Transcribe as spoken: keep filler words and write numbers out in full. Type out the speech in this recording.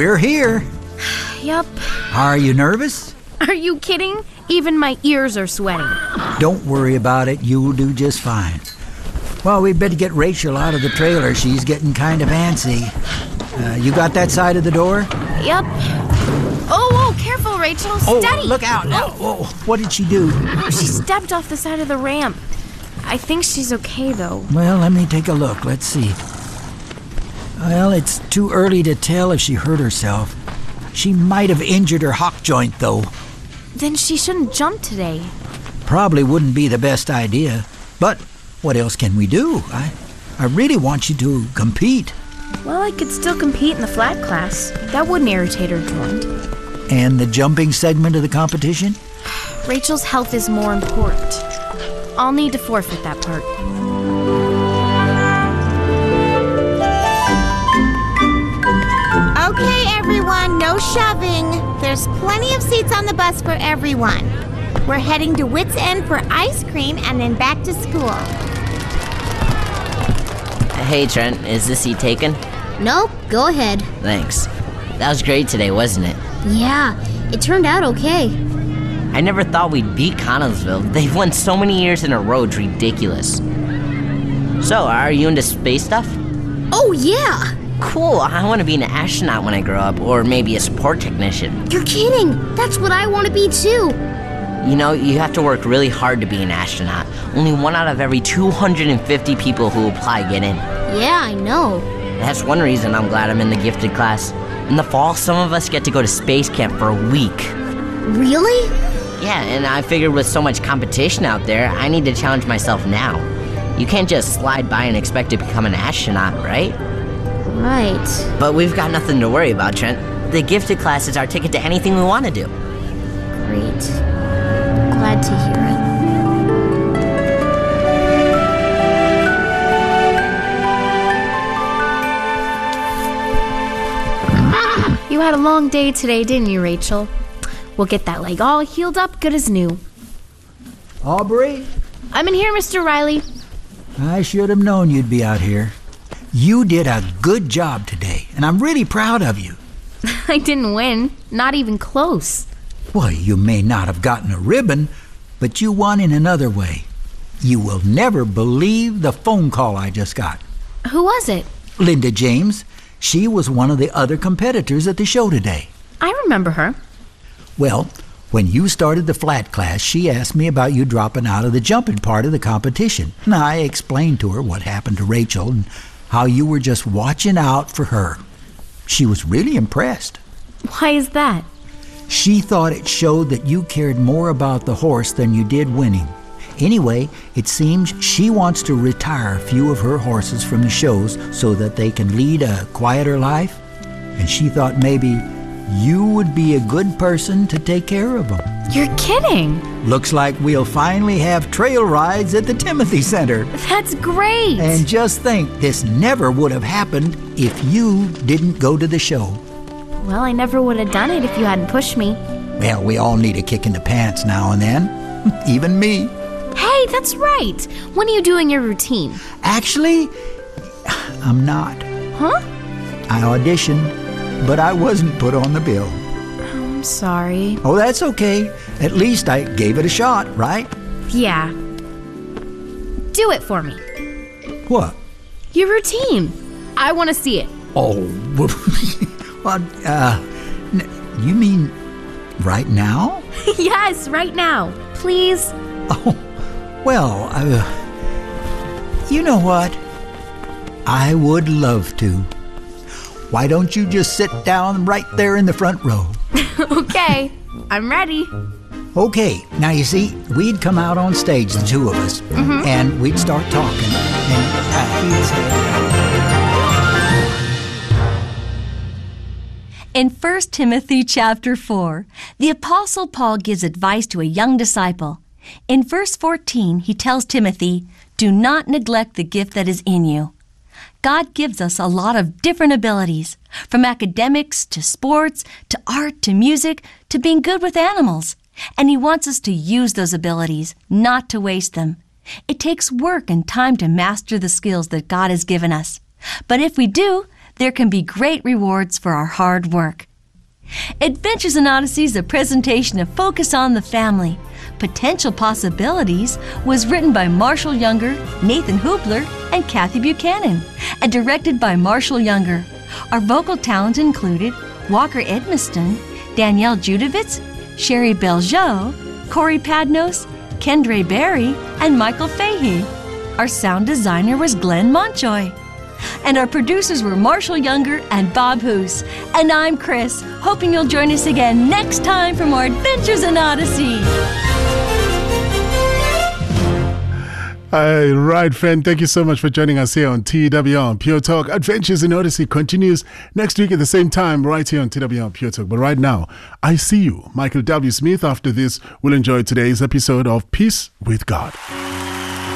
we're here. Yup. Are you nervous? Are you kidding? Even my ears are sweating. Don't worry about it. You'll do just fine. Well, we better get Rachel out of the trailer. She's getting kind of antsy. Uh, you got that side of the door? Yup. Oh, oh, careful, Rachel. Steady. Oh, look out now. Oh, what did she do? She stepped off the side of the ramp. I think she's okay, though. Well, let me take a look. Let's see. Well, it's too early to tell if she hurt herself. She might have injured her hock joint, though. Then she shouldn't jump today. Probably wouldn't be the best idea. But what else can we do? I, I really want you to compete. Well, I could still compete in the flat class. That wouldn't irritate her joint. And the jumping segment of the competition? Rachel's health is more important. I'll need to forfeit that part. Okay, everyone, no shoving. There's plenty of seats on the bus for everyone. We're heading to Wits End for ice cream and then back to school. Hey, Trent, is this seat taken? Nope, go ahead. Thanks. That was great today, wasn't it? Yeah, it turned out okay. I never thought we'd beat Connellsville. They've won so many years in a row, it's ridiculous. So, are you into space stuff? Oh, yeah! Cool, I want to be an astronaut when I grow up, or maybe a support technician. You're kidding! That's what I want to be too! You know, you have to work really hard to be an astronaut. Only one out of every two hundred fifty people who apply get in. Yeah, I know. That's one reason I'm glad I'm in the gifted class. In the fall, some of us get to go to space camp for a week. Really? Yeah, and I figured with so much competition out there, I need to challenge myself now. You can't just slide by and expect to become an astronaut, right? Right. But we've got nothing to worry about, Trent. The gifted class is our ticket to anything we want to do. Great. Glad to hear You had a long day today, didn't you, Rachel? We'll get that leg all healed up, good as new. Aubrey? I'm in here, Mister Riley. I should have known you'd be out here. You did a good job today, and I'm really proud of you. I didn't win, not even close. Well, you may not have gotten a ribbon, but you won in another way. You will never believe the phone call I just got. Who was it? Linda James. She was one of the other competitors at the show today. I remember her. Well, when you started the flat class, she asked me about you dropping out of the jumping part of the competition. And I explained to her what happened to Rachel and how you were just watching out for her. She was really impressed. Why is that? She thought it showed that you cared more about the horse than you did winning. Anyway, it seems she wants to retire a few of her horses from the shows so that they can lead a quieter life. And she thought maybe you would be a good person to take care of them. You're kidding. Looks like we'll finally have trail rides at the Timothy Center. That's great. And just think, this never would have happened if you didn't go to the show. Well, I never would have done it if you hadn't pushed me. Well, we all need a kick in the pants now and then. Even me. Hey, that's right. When are you doing your routine? Actually, I'm not. Huh? I auditioned, but I wasn't put on the bill. I'm sorry. Oh, that's okay. At least I gave it a shot, right? Yeah. Do it for me. What? Your routine. I want to see it. Oh, well, uh, you mean right now? Yes, right now. Please. Oh, well, uh, you know what? I would love to. Why don't you just sit down right there in the front row? Okay, I'm ready. Okay, now you see, we'd come out on stage, the two of us, mm-hmm. and we'd start talking, and uh, he'd say... In First Timothy chapter four, the Apostle Paul gives advice to a young disciple. In verse fourteen, he tells Timothy, "Do not neglect the gift that is in you." God gives us a lot of different abilities, from academics to sports to art to music to being good with animals. And he wants us to use those abilities, not to waste them. It takes work and time to master the skills that God has given us. But if we do, there can be great rewards for our hard work. Adventures in Odyssey is a presentation of Focus on the Family. Potential Possibilities was written by Marshall Younger, Nathan Hoopler, and Kathy Buchanan, and directed by Marshall Younger. Our vocal talent included Walker Edmiston, Danielle Judovitz, Sherry Belgeau, Corey Padnos, Kendre Berry, and Michael Fahey. Our sound designer was Glenn Montjoy. And our producers were Marshall Younger and Bob Hoos. And I'm Chris, hoping you'll join us again next time for more Adventures in Odyssey. All right, friend. Thank you so much for joining us here on T W R Pure Talk. Adventures in Odyssey continues next week at the same time right here on T W R Pure Talk. But right now, I see you. Michael W. Smith, after this, will enjoy today's episode of Peace with God.